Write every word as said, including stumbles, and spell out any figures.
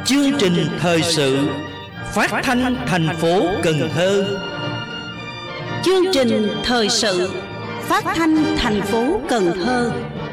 Chương trình thời sự phát thanh thành phố Cần Thơ. Chương trình thời sự phát thanh thành phố Cần Thơ.